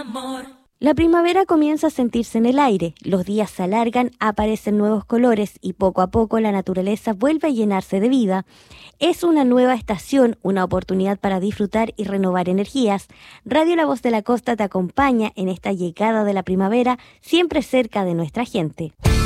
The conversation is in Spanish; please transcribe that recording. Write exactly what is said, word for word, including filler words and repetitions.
La primavera comienza a sentirse en el aire, los días se alargan, aparecen nuevos colores y poco a poco la naturaleza vuelve a llenarse de vida. Es una nueva estación, una oportunidad para disfrutar y renovar energías. Radio La Voz de la Costa te acompaña en esta llegada de la primavera, siempre cerca de nuestra gente.